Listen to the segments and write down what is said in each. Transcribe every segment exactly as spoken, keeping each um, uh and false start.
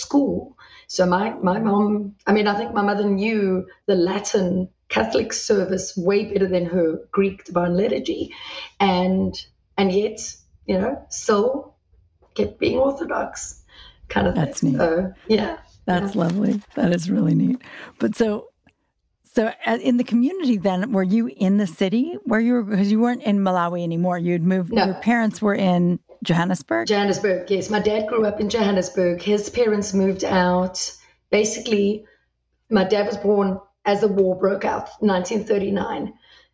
school. So my, my mom, I mean, I think my mother knew the Latin Catholic service way better than her Greek divine liturgy. And, and yet, you know, still kept being Orthodox kind of thing. That's neat. So, yeah. That's yeah. lovely. That is really neat. But so, so in the community then, were you in the city where you were, because you weren't in Malawi anymore. You'd moved, No. Your parents were in Johannesburg? Johannesburg, yes. My dad grew up in Johannesburg. His parents moved out. Basically, my dad was born as the war broke out, nineteen thirty-nine.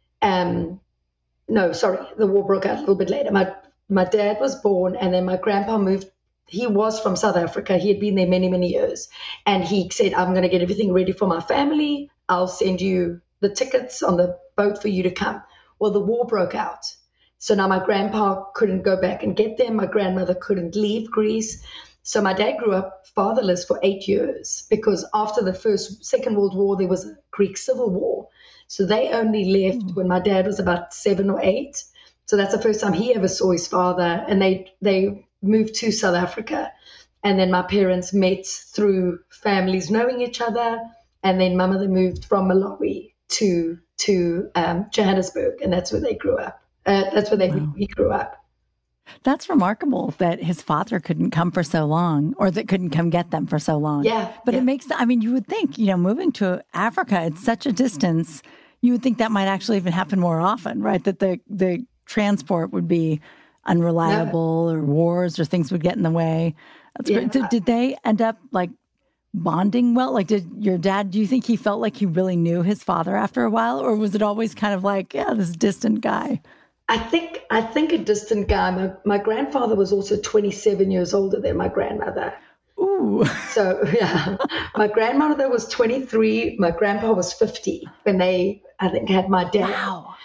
Um, no, sorry, the war broke out a little bit later. My my dad was born, and then my grandpa moved. He was from South Africa. He had been there many, many years. And he said, I'm going to get everything ready for my family. I'll send you the tickets on the boat for you to come. Well, the war broke out. So now my grandpa couldn't go back and get them. My grandmother couldn't leave Greece. So my dad grew up fatherless for eight years because after the first, Second World War, there was a Greek civil war. So they only left mm. when my dad was about seven or eight. So that's the first time he ever saw his father. And they, they moved to South Africa. And then my parents met through families knowing each other. And then my mother moved from Malawi to, to um, Johannesburg. And that's where they grew up. Uh, that's where they wow. he grew up. That's remarkable that his father couldn't come for so long, or that couldn't come get them for so long. Yeah. But yeah. it makes, I mean, you would think, you know, moving to Africa, it's such a distance, you would think that might actually even happen more often, right? That the, the transport would be unreliable no. or wars or things would get in the way. That's yeah. great. Did, did they end up like bonding well? Like, did your dad, do you think he felt like he really knew his father after a while? Or was it always kind of like, yeah, this distant guy? I think I think a distant guy. My, my grandfather was also twenty-seven years older than my grandmother. Ooh. So, yeah, my grandmother was twenty-three. My grandpa was fifty when they, I think, had my dad. Wow.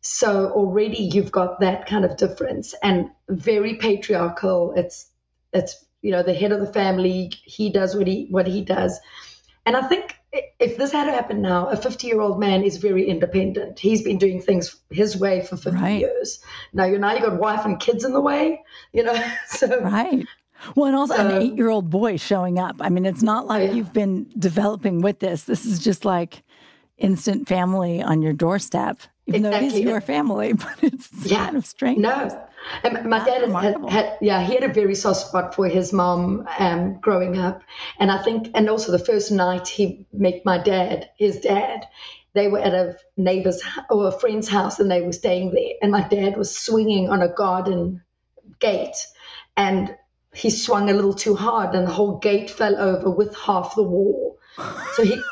So already you've got that kind of difference, and very patriarchal. It's, it's you know, the head of the family. He does what he what he does. And I think if this had happened now, a fifty-year-old man is very independent. He's been doing things his way for fifty right. years. Now, you now you got wife and kids in the way, you know. So right. Well, and also so, an eight-year-old boy showing up. I mean, it's not like oh, yeah. you've been developing with this. This is just like instant family on your doorstep, even exactly. though it is your family, but it's yeah. kind of strange. No. And my That's dad had, had, yeah, he had a very soft spot for his mom um, growing up. And I think, and also the first night he met my dad, his dad, they were at a neighbor's or a friend's house and they were staying there. And my dad was swinging on a garden gate and he swung a little too hard and the whole gate fell over with half the wall. So he...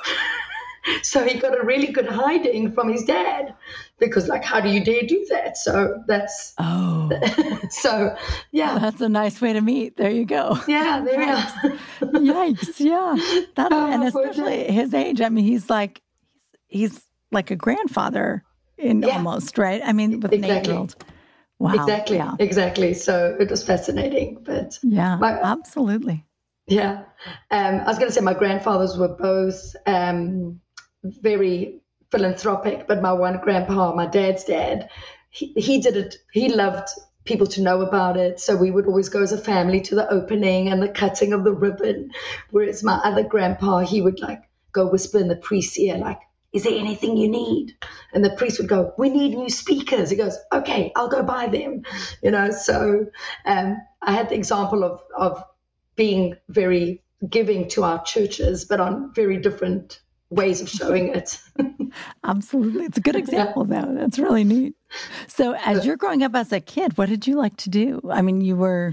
So he got a really good hiding from his dad because, like, how do you dare do that? So that's, oh, so yeah. Well, that's a nice way to meet. There you go. Yeah, there we are. Yikes. Yeah. That's, oh, and especially at his age. I mean, he's like, he's, he's like a grandfather in yeah. almost, right? I mean, with exactly. an eight-year-old. Wow. Exactly. Yeah. Exactly. So it was fascinating, but yeah, my, absolutely. Yeah. Um, I was going to say my grandfathers were both, um, very philanthropic, but my one grandpa, my dad's dad, he, he did it. He loved people to know about it. So we would always go as a family to the opening and the cutting of the ribbon. Whereas my other grandpa, he would like go whisper in the priest's ear, like, is there anything you need? And the priest would go, we need new speakers. He goes, okay, I'll go buy them. You know, so um, I had the example of, of being very giving to our churches, but on very different ways of showing it. Absolutely. It's a good example, yeah. though. That's really neat. So as you're growing up as a kid, what did you like to do? I mean, you were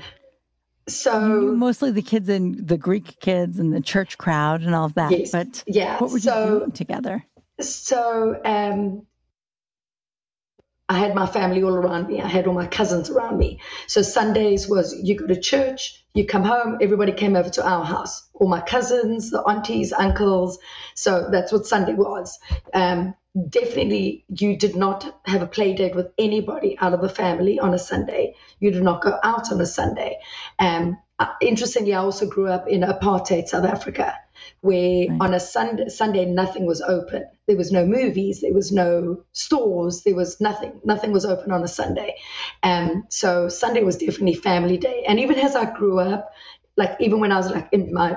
so you knew mostly the kids in the Greek kids and the church crowd and all of that. Yes, but yeah. what were so, you doing together? So um, I had my family all around me. I had all my cousins around me. So Sundays was you go to church, you come home, everybody came over to our house. All my cousins, the aunties, uncles. So that's what Sunday was. Um, definitely you did not have a play date with anybody out of the family on a Sunday. You did not go out on a Sunday. Um, interestingly, I also grew up in apartheid South Africa, where right. on a Sunday, Sunday, nothing was open. There was no movies, there was no stores, there was nothing. Nothing was open on a Sunday. Um, so Sunday was definitely family day. And even as I grew up, like even when I was like in my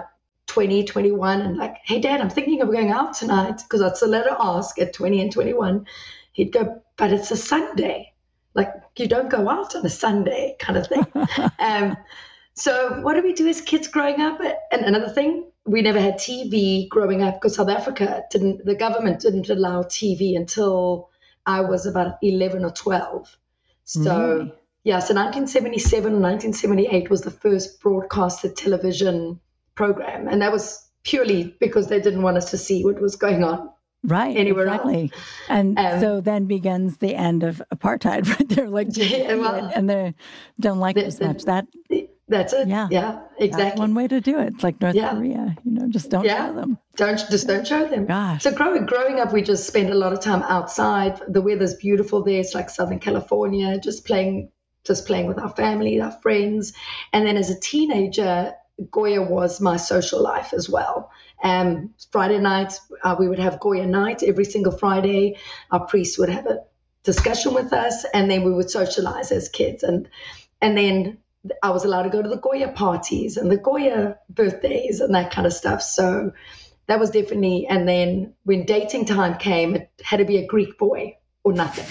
twenty, twenty-one, and like, hey, Dad, I'm thinking of going out tonight, because I'd still let her ask at twenty and twenty-one. He'd go, but it's a Sunday. Like, you don't go out on a Sunday kind of thing. um, so what do we do as kids growing up? And another thing, we never had T V growing up, because South Africa didn't, the government didn't allow T V until I was about eleven or twelve. So, Really? yeah, so nineteen seventy-seven, nineteen seventy-eight was the first broadcasted television program. And that was purely because they didn't want us to see what was going on. Right, Anywhere exactly. else. And Um, so then begins the end of apartheid, right? They're like, Yeah, well, and they don't like the- this the- much. That That's it. Yeah. Yeah, That's exactly. one way to do it. It's like North Yeah. Korea, you know, just don't Yeah. show them. Don't just don't show them. Gosh. So growing growing up, we just spent a lot of time outside. The weather's beautiful there. It's like Southern California. Just playing, just playing with our family, our friends. And then as a teenager, Goya was my social life as well. Um, Friday nights, uh, we would have Goya night every single Friday. Our priest would have a discussion with us, and then we would socialize as kids. And and then I was allowed to go to the Goya parties and the Goya birthdays and that kind of stuff. So that was definitely, and then when dating time came, it had to be a Greek boy or nothing.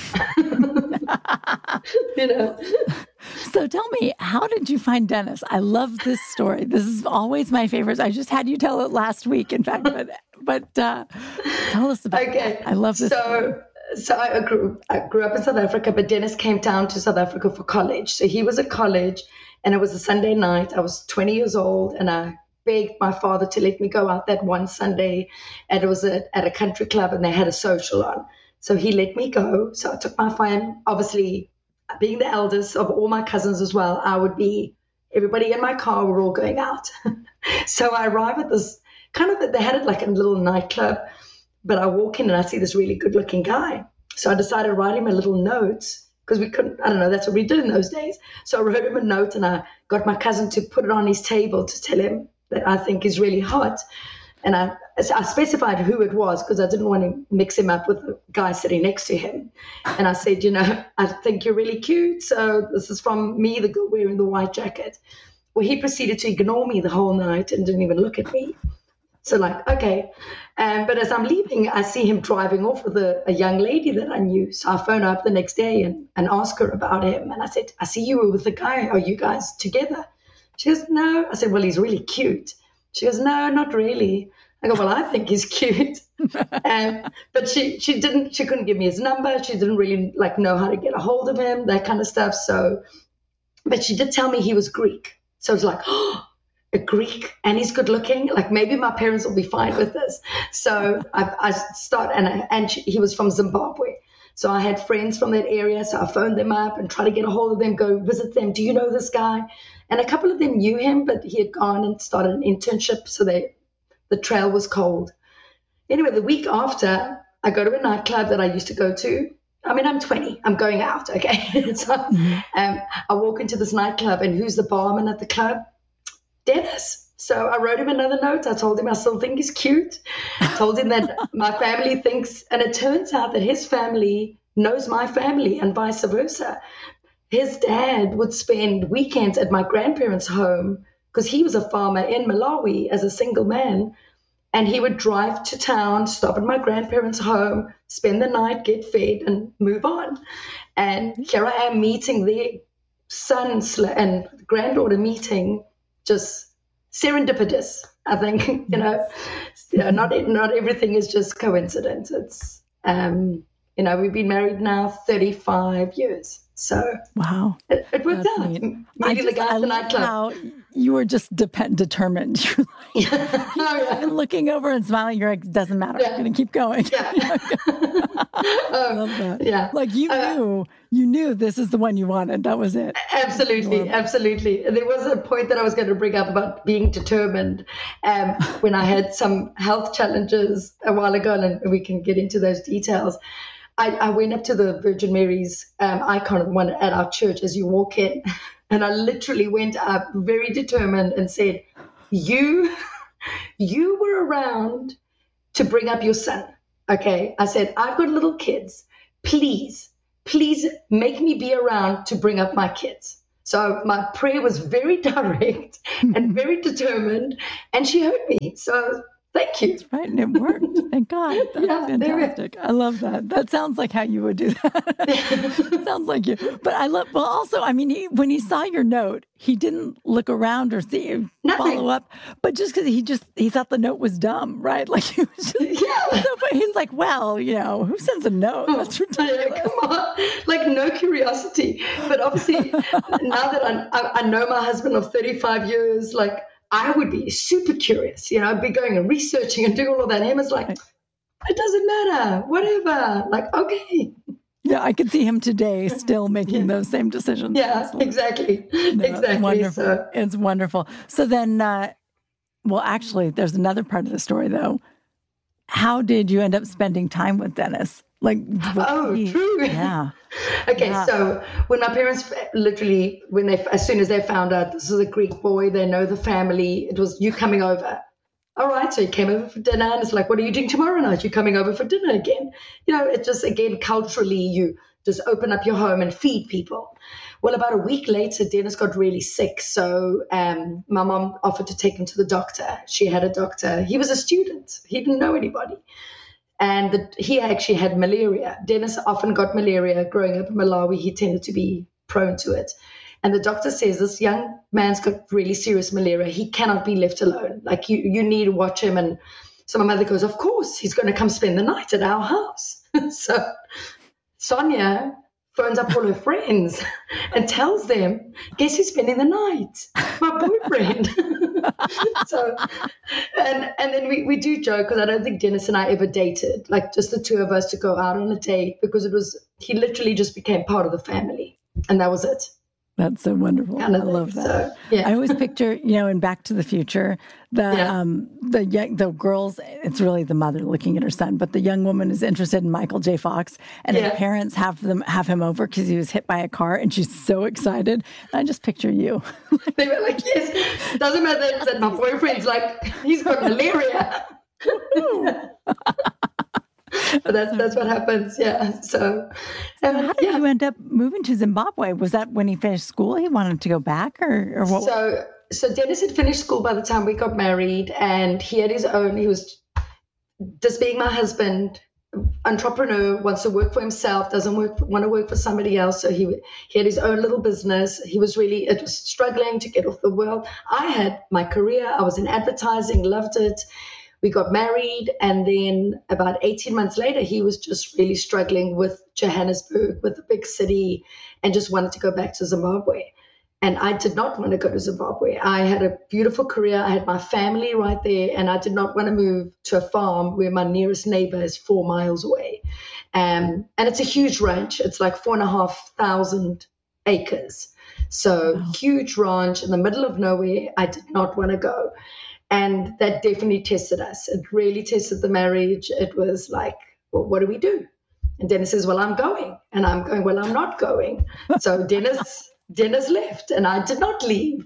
You know? So tell me, how did you find Dennis? I love this story. This is always my favorite. I just had you tell it last week, in fact, but but uh, tell us about Okay. it. I love this story. So, so I grew, I grew up in South Africa, but Dennis came down to South Africa for college. So he was at college, and it was a Sunday night. I was twenty years old, and I begged my father to let me go out that one Sunday, and it was at, at a country club, and they had a social on. So he let me go. So I took my fam, obviously, being the eldest of all my cousins as well, I would be, everybody in my car, we're all going out. So I arrive at this kind of, they had it like a little nightclub, but I walk in and I see this really good looking guy. So I decided to write him a little note, because we couldn't, I don't know, that's what we did in those days. So I wrote him a note, and I got my cousin to put it on his table to tell him that I think he's really hot. And I, I specified who it was, because I didn't want to mix him up with the guy sitting next to him. And I said, you know, I think you're really cute. So this is from me, the girl wearing the white jacket. Well, he proceeded to ignore me the whole night and didn't even look at me. So like, okay. Um, but as I'm leaving, I see him driving off with a, a young lady that I knew. So I phone her up the next day and, and ask her about him. And I said, I see you were with a guy. Are you guys together? She goes, no. I said, well, he's really cute. She goes, no, not really. I go, well, I think he's cute. um, but she, she didn't, she couldn't give me his number. She didn't really like know how to get a hold of him, that kind of stuff. So, but she did tell me he was Greek. So it's like, oh, a Greek, and he's good looking. Like, maybe my parents will be fine with this. So I, I start, and I, and she, he was from Zimbabwe. So I had friends from that area. So I phoned them up and tried to get a hold of them, go visit them. Do you know this guy? And a couple of them knew him, but he had gone and started an internship. So they, the trail was cold. Anyway, the week after, I go to a nightclub that I used to go to. I mean, I'm twenty. I'm going out, okay? So um, I walk into this nightclub, and who's the barman at the club? Dennis. So I wrote him another note. I told him I still think he's cute. I told him that my family thinks, and it turns out that his family knows my family and vice versa. His dad would spend weekends at my grandparents' home, because he was a farmer in Malawi as a single man. And he would drive to town, stop at my grandparents' home, spend the night, get fed, and move on. And here I am meeting their son and granddaughter meeting, just serendipitous, I think. you know, you know, not not everything is just coincidence. It's, um, you know, we've been married now thirty-five years. So wow, it, it worked That's out. neat. Meeting I the just, guy I at the love nightclub. how you were just dep- determined. You're like, Oh, yeah. even looking over and smiling, you're like, doesn't matter. Yeah. I'm going to keep going. Yeah. I love that. Yeah. Like you Uh, knew, you knew this is the one you wanted. That was it. Absolutely, absolutely. There was a point that I was going to bring up about being determined um, when I had some health challenges a while ago, and we can get into those details. I, I went up to the Virgin Mary's um, icon, the one at our church as you walk in, and I literally went up very determined and said, you, you were around to bring up your son, okay? I said, I've got little kids. Please, please make me be around to bring up my kids. So my prayer was very direct and very determined, and she heard me. So thank you. That's right. And it worked. Thank God. That's Yeah, fantastic. I love that. That sounds like how you would do that. Sounds like you. But I love, well, also, I mean, he, when he saw your note, he didn't look around or see you Nothing. follow up, but just because he just, he thought the note was dumb, right? Like he was just, Yeah. so funny. He's like, well, you know, who sends a note? That's ridiculous. Yeah, come on. Like no curiosity. But obviously, now that I, I, I know my husband of thirty-five years, like I would be super curious. You know, I'd be going and researching and doing all of that. Him is like, it doesn't matter, whatever. Like, okay. Yeah, I could see him today still making yeah. those same decisions. Yeah, Absolutely. exactly. No, exactly. It's wonderful. So. It's wonderful. So then, uh, well, actually, there's another part of the story, though. How did you end up spending time with Dennis? Like, oh, he, true. Yeah. Okay, yeah. So when my parents literally, when they, as soon as they found out this is a Greek boy, they know the family, it was you coming over. All right, so you came over for dinner, and it's like, what are you doing tomorrow night? You're coming over for dinner again. You know, it just, again, culturally, you just open up your home and feed people. Well, about a week later, Dennis got really sick. So um, my mom offered to take him to the doctor. She had a doctor. He was a student. He didn't know anybody. And the, he actually had malaria. Dennis often got malaria growing up in Malawi. He tended to be prone to it. And the doctor says, this young man's got really serious malaria. He cannot be left alone. Like, you, you need to watch him. And so my mother goes, of course, he's going to come spend the night at our house. So Sonia phones up all her friends and tells them, guess who's spending the night? My boyfriend. So, and and then we, we do joke, because I don't think Dennis and I ever dated, like just the two of us to go out on a date, because it was, he literally just became part of the family. And that was it. That's so wonderful. Kind of I love that. So, yeah. I always picture, you know, in Back to the Future, the yeah. um, the young, the girls. It's really the mother looking at her son, but the young woman is interested in Michael J. Fox, and yeah. her parents have them have him over because he was hit by a car, and she's so excited. And I just picture you. They were like, "Yes, doesn't matter that my boyfriend's like he's got malaria." But that's that's what happens, yeah. So, um, so how did yeah. you end up moving to Zimbabwe? Was that when he finished school? He wanted to go back, or, or what? So, so Dennis had finished school by the time we got married, and he had his own. He was just being my husband, entrepreneur, wants to work for himself, doesn't work want to work for somebody else. So he he had his own little business. He was really it was struggling to get off the world. I had my career. I was in advertising, loved it. We got married, and then about eighteen months later, he was just really struggling with Johannesburg, with the big city, and just wanted to go back to Zimbabwe. And I did not want to go to Zimbabwe. I had a beautiful career. I had my family right there, and I did not want to move to a farm where my nearest neighbor is four miles away. Um, and it's a huge ranch. It's like four and a half thousand acres. So wow. Huge ranch in the middle of nowhere. I did not want to go. And that definitely tested us. It really tested the marriage. It was like, well, what do we do? And Dennis says, well, I'm going. And I'm going, well, I'm not going. So Dennis, Dennis left, and I did not leave.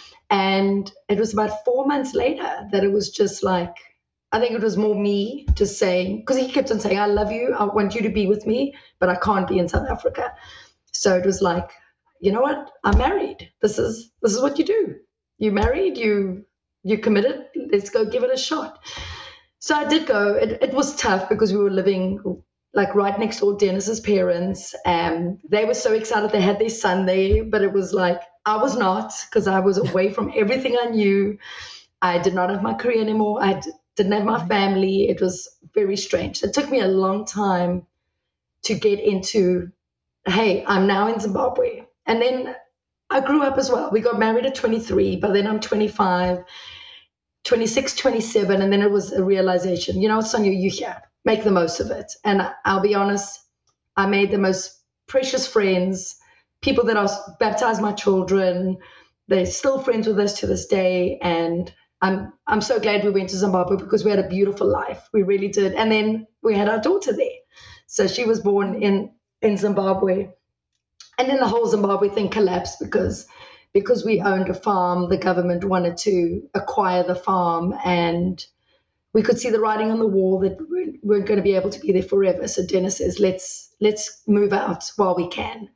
And it was about four months later that it was just like, I think it was more me just saying, because he kept on saying, I love you. I want you to be with me, but I can't be in South Africa. So it was like, you know what? I'm married. This is, this is what you do. You married, you... You committed, let's go give it a shot. So I did go. It, it was tough because we were living like right next door to Dennis's parents. And they were so excited they had their son there, but it was like, I was not, because I was away from everything I knew. I did not have my career anymore. I d- didn't have my family. It was very strange. It took me a long time to get into, hey, I'm now in Zimbabwe. And then I grew up as well. We got married at twenty-three, but then I'm twenty-five. twenty-six, twenty-seven, and then it was a realization, you know, Sonia, you here, make the most of it. And I'll be honest, I made the most precious friends, people that I baptized my children. They're still friends with us to this day. And I'm I'm so glad we went to Zimbabwe because we had a beautiful life. We really did. And then we had our daughter there. So she was born in, in Zimbabwe. And then the whole Zimbabwe thing collapsed because Because we owned a farm, the government wanted to acquire the farm, and we could see the writing on the wall that we weren't going to be able to be there forever. So Dennis says, let's let's move out while we can.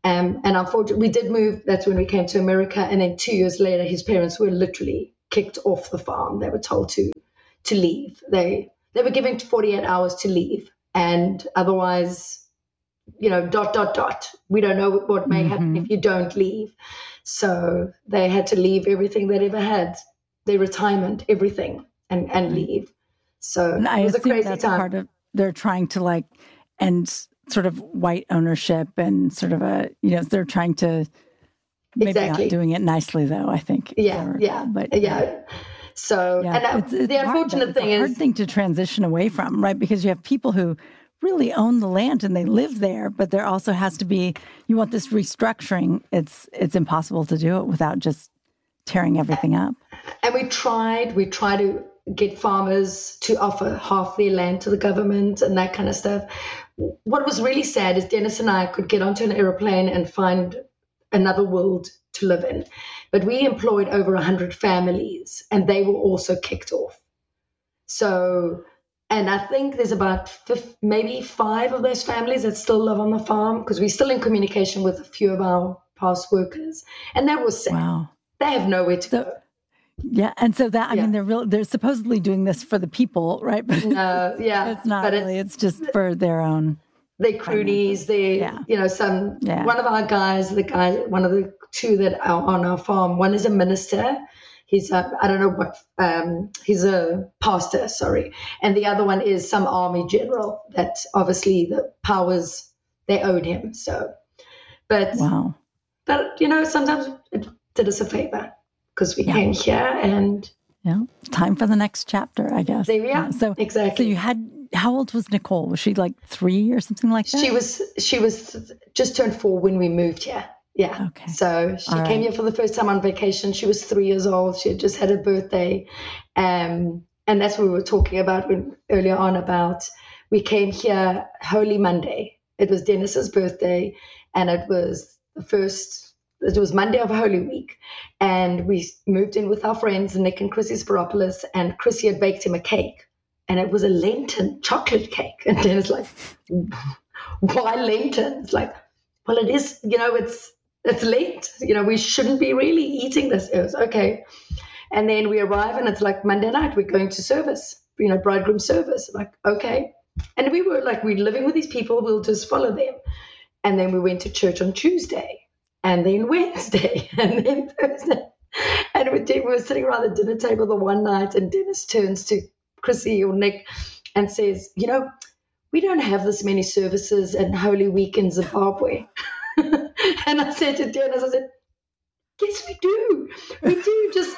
Um, and unfortunately, we did move. That's when we came to America. And then two years later, his parents were literally kicked off the farm. They were told to to leave. They they were given forty-eight hours to leave, and otherwise, you know, dot dot dot. We don't know what may happen if you don't leave. So they had to leave everything they'd ever had, their retirement, everything, and and Right. leave. So And I it was a assume crazy that's time. part of they're trying to like end sort of white ownership and sort of a you know they're trying to maybe Exactly. not doing it nicely though. I think if I Yeah, recall. yeah, but yeah. So, yeah, and uh, it's it's the hard. Though. unfortunate It's a thing hard is, thing to transition away from, right? Because you have people who really own the land and they live there, but there also has to be you want this restructuring. It's it's impossible to do it without just tearing everything up. and we tried, we tried to get farmers to offer half their land to the government and that kind of stuff. What was really sad is Dennis and I could get onto an airplane and find another world to live in. But we employed over one hundred families and they were also kicked off. So, and I think there's about fifty, maybe five of those families that still live on the farm because we're still in communication with a few of our past workers. And that was sad. Wow. They have nowhere to So, go. yeah, and so that I Yeah. mean they're real they're supposedly doing this for the people, right? But No, yeah. it's not but really. It's just for their own. They croonies, they, Yeah. you know, some, Yeah. one of our guys, the guy, one of the two that are on our farm, one is a minister. He's, a, I don't know what, um, he's a pastor, sorry. And the other one is some army general that obviously the powers, they owed him. So, but, Wow. but, you know, sometimes it did us a favor because we Yeah. came here and Yeah. Time for the next chapter, I guess. there we are. Yeah. So Exactly. So you had how old was Nicole? Was she like three or something like that? She was she was just turned four when we moved here. Yeah. Okay. So she All came right. here for the first time on vacation. She was three years old. She had just had her birthday. Um, and that's what we were talking about when, earlier on about we came here Holy Monday. It was Dennis's birthday and it was the first, it was Monday of Holy Week. And we moved in with our friends, Nick and Chrissy Sparopoulos, and Chrissy had baked him a cake. And it was a Lenten chocolate cake. And Dennis like, why Lenten? It's like, well, it is, you know, it's it's late. You know, we shouldn't be really eating this. It was okay. And then we arrive and it's like Monday night, we're going to service, you know, bridegroom service. Like, okay. And we were like, we're living with these people, we'll just follow them. And then we went to church on Tuesday and then Wednesday and then Thursday. And we, did, we were sitting around the dinner table the one night and Dennis turns to Chrissy or Nick and says, you know, we don't have this many services and Holy Week in Zimbabwe. And I said to Dennis, I said, yes, we do. We do. Just,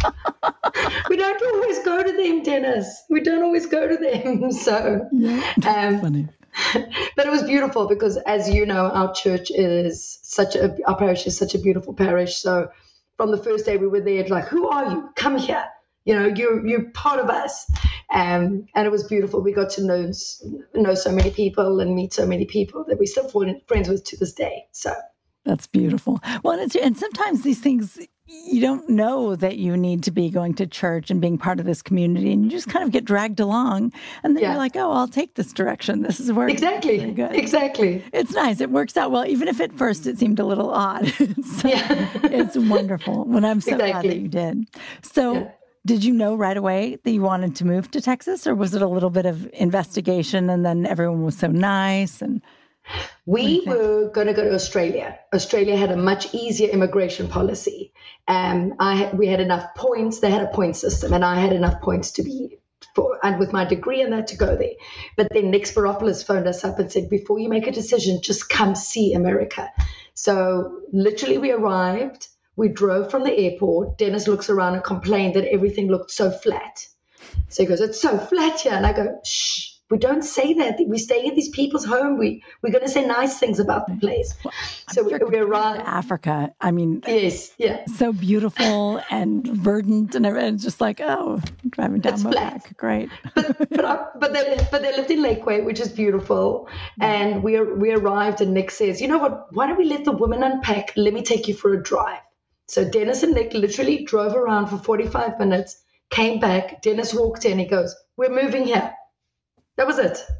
we don't always go to them, Dennis. We don't always go to them. So, Yeah. um, Funny. but it was beautiful because, as you know, our church is such a, our parish is such a beautiful parish. So from the first day we were there, it's like, who are you? Come here. You know, you're, you're part of us. Um, and it was beautiful. We got to know, know so many people and meet so many people that we still friends with to this day. So That's beautiful. Well, and, it's, and sometimes these things, you don't know that you need to be going to church and being part of this community, and you just kind of get dragged along. And then Yeah. you're like, oh, I'll take this direction. This is where exactly, Very good. exactly. It's nice. It works out well, even if at first it seemed a little odd. so Yeah. It's wonderful. When I'm so glad Exactly. that you did. So Yeah. did you know right away that you wanted to move to Texas, or was it a little bit of investigation and then everyone was so nice? And We were going to go to Australia. Australia had a much easier immigration policy. Um, I had, we had enough points. They had a point system, and I had enough points to be for, and with my degree and that to go there. But then Nick Sparopoulos phoned us up and said, before you make a decision, just come see America. So literally, we arrived. We drove from the airport. Dennis looks around and complained that everything looked so flat. So he goes, it's so flat here. And I go, shh. We don't say that. We're staying at these people's home. We, we're going to say nice things about the place. Well, so we, we arrived. Africa, I mean, yes, yeah. so beautiful and verdant and everything. It's just like, oh, driving down It's Mopac. flat. Great. but but, I, but they but they lived in Lakeway, which is beautiful. And we we arrived, and Nick says, you know what? Why don't we let the women unpack? Let me take you for a drive. So Dennis and Nick literally drove around for forty-five minutes, came back. Dennis walked in. He goes, we're moving here. That was it.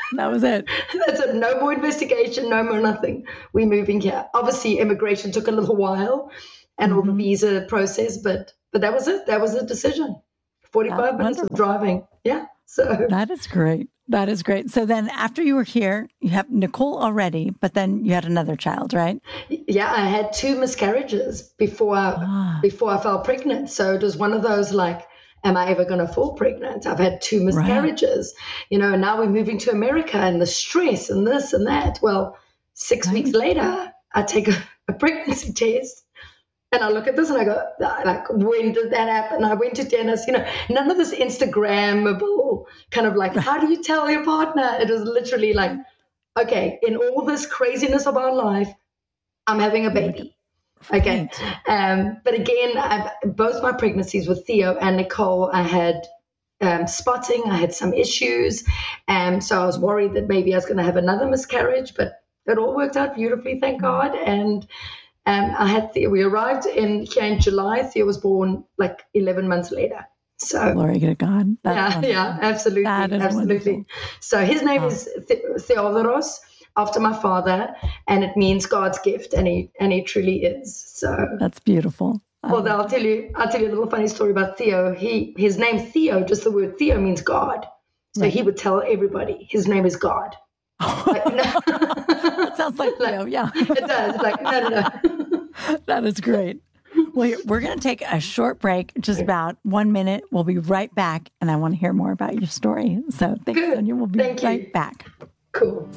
That was it. That's it. No more investigation, no more nothing. We're moving here. Obviously, immigration took a little while and mm-hmm. all the visa process, but but that was it. That was the decision. forty-five That's minutes wonderful. Of driving. Yeah. So that is great. That is great. So then after you were here, you have Nicole already, but then you had another child, right? Yeah, I had two miscarriages before I, ah. before I fell pregnant. So it was one of those like, am I ever going to fall pregnant? I've had two miscarriages, right. you know, and now we're moving to America and the stress and this and that. Well, six right. weeks later, I take a, a pregnancy test and I look at this and I go, like, when did that happen? I went to Dennis, you know, none of this Instagrammable kind of like, how do you tell your partner? It was literally like, okay, in all this craziness of our life, I'm having a baby. Okay. Um, but again, I've, both my pregnancies with Theo and Nicole, I had um, spotting, I had some issues. Um, so I was worried that maybe I was going to have another miscarriage, but it all worked out beautifully, thank God. And um, I had Theo, we arrived in here in July. Theo was born like eleven months later. So glory to God. That's yeah, wonderful. yeah, absolutely. That is absolutely. Wonderful. So his name oh. is the- Theodoros, after my father, and it means God's gift, and he and he truly is. So that's beautiful. Well, I'll tell you, I'll tell you a little funny story about Theo. He his name Theo, just the word Theo means God. So right. he would tell everybody his name is God. Like, no. That sounds like Theo, yeah. It does. Like, no, no, no. That is great. Well, we're going to take a short break, just about one minute. We'll be right back, and I want to hear more about your story. So thanks, Sonia. We'll be Thank right you. back. Cool.